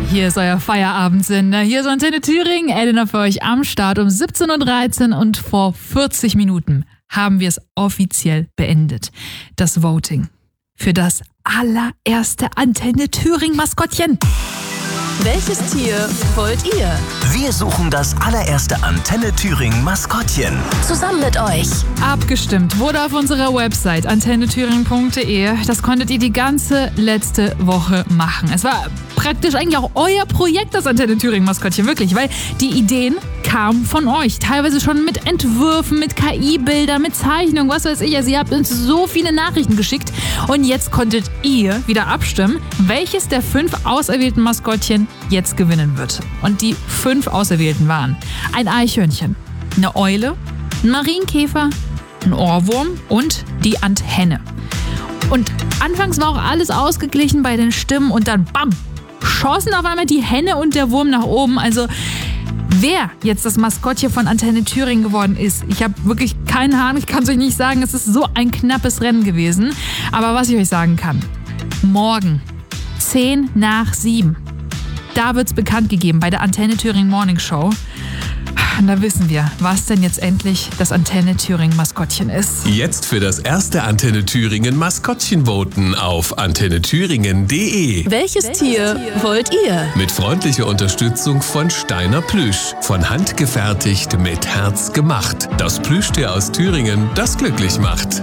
Hier ist euer Feierabendsender. Hier ist Antenne Thüringen. Elena für euch am Start um 17.13 Uhr und vor 40 Minuten haben wir es offiziell beendet. Das Voting für das allererste Antenne Thüringen Maskottchen. Welches Tier wollt ihr? Wir suchen das allererste Antenne Thüringen Maskottchen. Zusammen mit euch. Abgestimmt wurde auf unserer Website antennethüringen.de. Das konntet ihr die ganze letzte Woche machen. Es war praktisch eigentlich auch euer Projekt, das Antenne Thüringen Maskottchen, wirklich, weil die Ideen kamen von euch. Teilweise schon mit Entwürfen, mit KI-Bildern, mit Zeichnungen, was weiß ich. Also ihr habt uns so viele Nachrichten geschickt und jetzt konntet ihr wieder abstimmen, welches der 5 auserwählten Maskottchen jetzt gewinnen wird. Und die 5 Auserwählten waren ein Eichhörnchen, eine Eule, ein Marienkäfer, ein Ohrwurm und die Anthenne. Und anfangs war auch alles ausgeglichen bei den Stimmen und dann bam, schossen auf einmal die Henne und der Wurm nach oben. Also wer jetzt das Maskottchen von Antenne Thüringen geworden ist, ich habe wirklich keine Ahnung, ich kann es euch nicht sagen, es ist so ein knappes Rennen gewesen. Aber was ich euch sagen kann, morgen 10 nach 7, da wird es bekannt gegeben bei der Antenne Thüringen Morning Show. Und da wissen wir, was denn jetzt endlich das Antenne Thüringen Maskottchen ist. Jetzt für das erste Antenne Thüringen Maskottchen voten auf antennethüringen.de. Welches Tier wollt ihr? Mit freundlicher Unterstützung von Steiner Plüsch. Von Hand gefertigt, mit Herz gemacht. Das Plüschtier aus Thüringen, das glücklich macht.